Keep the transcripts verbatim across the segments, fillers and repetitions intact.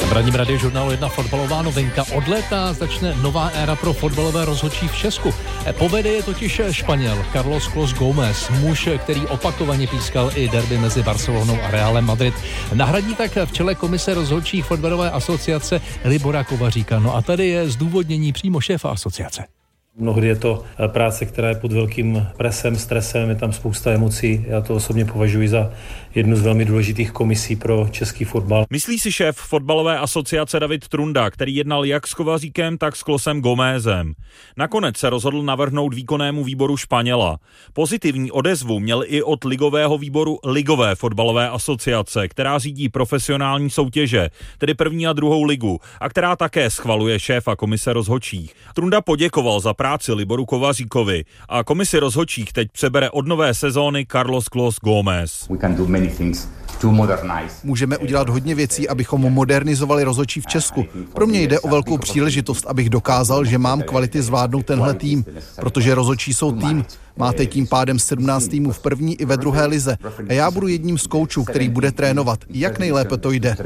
V ranním Radiožurnálu jedna fotbalová novinka. Od léta začne nová éra pro fotbalové rozhodčí v Česku. Povede je totiž Španěl Carlos Clos Gómez, muž, který opakovaně pískal i derby mezi Barcelonou a Realem Madrid. Nahradí tak v čele komise rozhodčích fotbalové asociace Libora Kovaříka. No a tady je zdůvodnění přímo šéfa asociace. Mnohdy je to práce, která je pod velkým presem, stresem, je tam spousta emocí. Já to osobně považuji za jednu z velmi důležitých komisí pro český fotbal. Myslí si šéf fotbalové asociace David Trunda, který jednal jak s Kovaříkem, tak s Closem Gómezem. Nakonec se rozhodl navrhnout výkonnému výboru Španěla. Pozitivní odezvu měl i od ligového výboru Ligové fotbalové asociace, která řídí profesionální soutěže, tedy první a druhou ligu, a která také schvaluje šéfa komise rozhodčích. Trunda poděkoval za práci Liboru Kovaříkovi a komisi rozhodčích teď přebere od nové sezóny Carlos Clos Gómez. Můžeme udělat hodně věcí, abychom modernizovali rozhodčí v Česku. Pro mě jde o velkou příležitost, abych dokázal, že mám kvality zvládnout tenhle tým, protože rozhodčí jsou tým. Máte tím pádem sedmnáct týmů v první i ve druhé lize. A já budu jedním z koučů, který bude trénovat. Jak nejlépe to jde.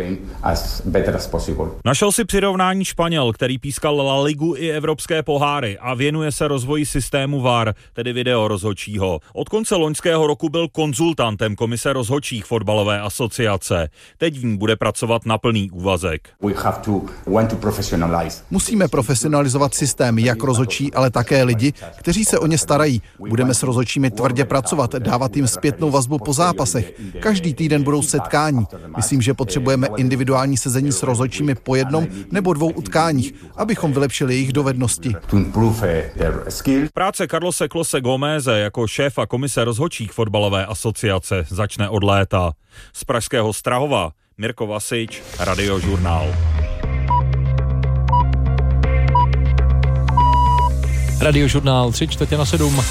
Našel si přirovnání Španěl, který pískal La Ligu i evropské poháry a věnuje se rozvoji systému V A R, tedy video rozhodčího. Od konce loňského roku byl konzultantem komise rozhodčích fotbalové asociace. Teď v ní bude pracovat na plný úvazek. Musíme profesionalizovat systém, jak rozhodčí, ale také lidi, kteří se o ně starají. Budeme s rozhodčími tvrdě pracovat, dávat jim zpětnou vazbu po zápasech. Každý týden budou setkání. Myslím, že potřebujeme individuální sezení s rozhodčími po jednom nebo dvou utkáních, abychom vylepšili jejich dovednosti. Práce Carlose Close Gómeze jako šéfa komise rozhodčích fotbalové asociace začne od léta. Z pražského Strahova Mirko Vasič, Radiožurnál. Radiožurnál tři čtvrtě na sedm.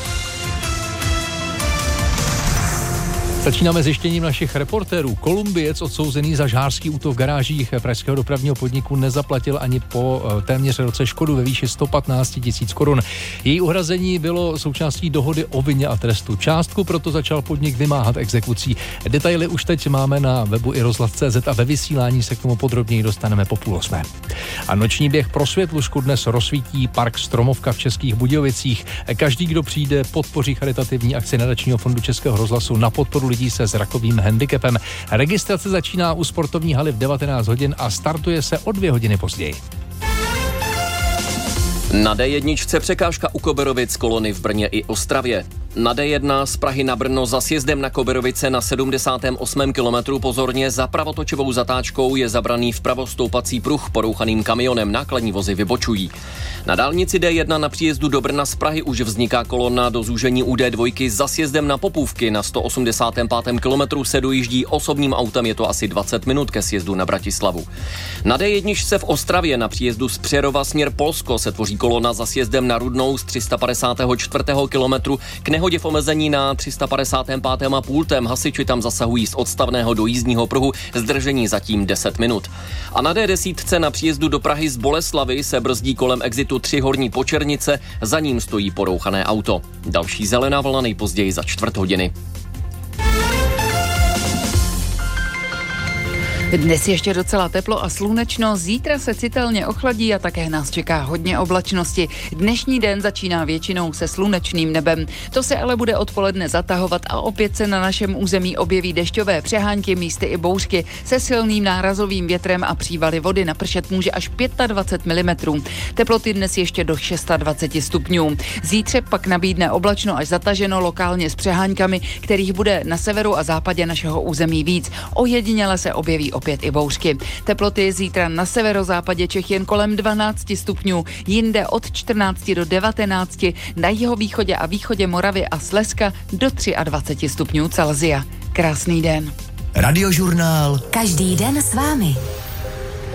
Začínáme zjištěním našich reportérů. Kolumbiec odsouzený za žhářský útok v garážích pražského dopravního podniku nezaplatil ani po téměř roce škodu ve výši sto patnáct tisíc korun. Její uhrazení bylo součástí dohody o vině a trestu. Částku proto začal podnik vymáhat exekucí. Detaily už teď máme na webu i rozhlas tečka cé zet a ve vysílání se k tomu podrobněji dostaneme po půl osmé. A noční běh pro Světlušku dnes rozsvítí park Stromovka v Českých Budějovicích. Každý, kdo přijde, podpoří charitativní akci nadačního fondu Českého rozhlasu na podporu lidí se zrakovým handicapem. Registrace začíná u sportovní haly v devatenáct hodin a startuje se o dvě hodiny později. Na dé jedna překážka u Koberovic, kolony v Brně i Ostravě. Na dé jedna z Prahy na Brno za sjezdem na Koberovice na sedmdesátém osmém kilometru pozorně za pravotočovou zatáčkou je zabraný vpravo stoupací pruh porouchaným kamionem, nákladní vozy vybočují. Na dálnici dé jedna na příjezdu do Brna z Prahy už vzniká kolona do zúžení u dé dva za sjezdem na Popůvky. Na sto osmdesátém pátém kilometru se dojíždí osobním autem, je to asi dvacet minut ke sjezdu na Bratislavu. Na dé jedna se v Ostravě na příjezdu z Přerova směr Polsko se tvoří kolona za sjezdem na Rudnou z tři sta padesátého čtvrtého kilometru k nehodě v omezení na tři sta padesátém pátém a půltém. Hasiči tam zasahují z odstavného do jízdního pruhu, zdržení zatím deset minut. A na dé deset na příjezdu do Prahy z Boleslavy se brzdí kolem exitu tři Horní Počernice, za ním stojí porouchané auto. Další zelená vlna nejpozději za čtvrt hodiny. Dnes ještě docela teplo a slunečno, zítra se citelně ochladí a také nás čeká hodně oblačnosti. Dnešní den začíná většinou se slunečným nebem. To se ale bude odpoledne zatahovat a opět se na našem území objeví dešťové přehánky, místy i bouřky se silným nárazovým větrem a přívaly vody. Napršet může až dvacet pět milimetrů. Teploty dnes ještě do dvacet šest stupňů. Zítře pak nabídne oblačno až zataženo, lokálně s přeháňkami, kterých bude na severu a západě našeho území víc. Ojediněle se objeví opět i bouřky. Teploty zítra na severozápadě Čech jen kolem dvanáct stupňů, jinde od čtrnácti do devatenácti, na jihovýchodě a východě Moravy a Slezska do dvacet tři stupňů Celsia. Krásný den. Radiožurnál. Každý den s vámi.